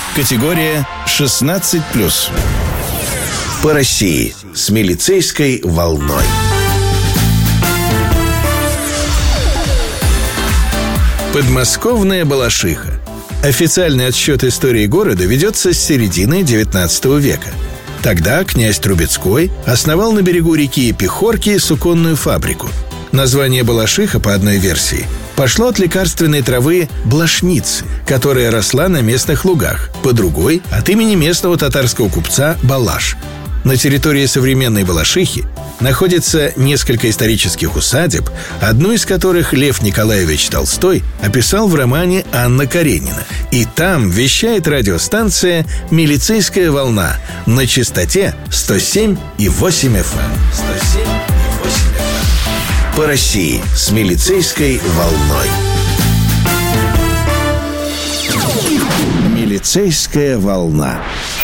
Категория 16+. По России с милицейской волной. Подмосковная Балашиха. Официальный отсчет истории города ведется с середины XIX века. Тогда князь Трубецкой основал на берегу реки Пехорки суконную фабрику. Название Балашиха, по одной версии, пошло от лекарственной травы блошницы, которая росла на местных лугах, по другой – от имени местного татарского купца Балаш. На территории современной Балашихи находится несколько исторических усадеб, одну из которых Лев Николаевич Толстой описал в романе «Анна Каренина». И там вещает радиостанция «Милицейская волна» на частоте 107,8 FM. По России с милицейской волной. Милицейская волна.